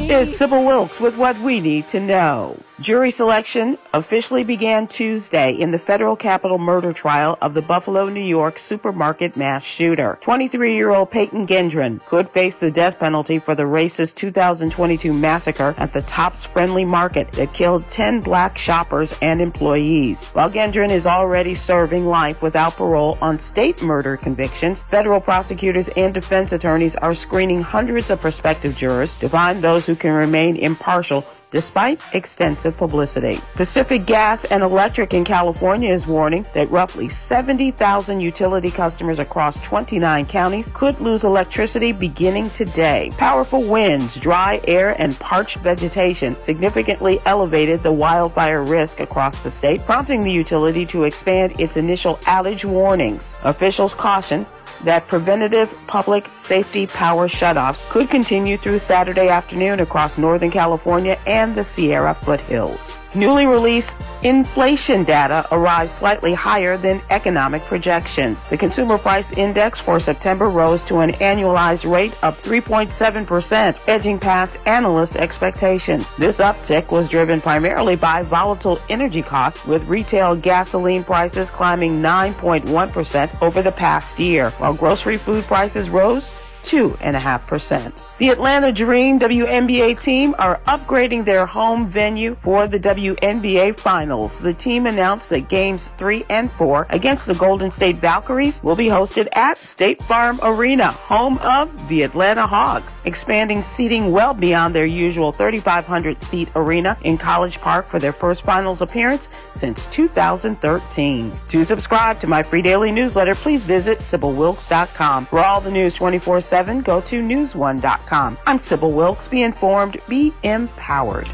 It's Sybil Wilkes with what we need to know. Jury selection officially began Tuesday in the federal capital murder trial of the Buffalo, New York supermarket mass shooter. 23-year-old Peyton Gendron could face the death penalty for the racist 2022 massacre at the Tops Friendly Market that killed 10 black shoppers and employees. While Gendron is already serving life without parole on state murder convictions, federal prosecutors and defense attorneys are screening hundreds of prospective jurors to find those who can remain impartial despite extensive publicity. Pacific Gas and Electric in California is warning that roughly 70,000 utility customers across 29 counties could lose electricity beginning today. Powerful winds, dry air, and parched vegetation significantly elevated the wildfire risk across the state, prompting the utility to expand its initial outage warnings. Officials caution that preventative public safety power shutoffs could continue through Saturday afternoon across Northern California and the Sierra foothills. Newly released inflation data arrived slightly higher than economic projections. The Consumer Price Index for September rose to an annualized rate of 3.7%, edging past analyst expectations. This uptick was driven primarily by volatile energy costs, with retail gasoline prices climbing 9.1% over the past year, while grocery food prices rose 2.5%. The Atlanta Dream WNBA team are upgrading their home venue for the WNBA Finals. The team announced that games 3 and 4 against the Golden State Valkyries will be hosted at State Farm Arena, home of the Atlanta Hawks, expanding seating well beyond their usual 3,500-seat arena in College Park for their first Finals appearance since 2013. To subscribe to my free daily newsletter, please visit SybilWilkes.com. For all the news 24/7, go to newsone.com. I'm Sybil Wilkes. Be informed, be empowered.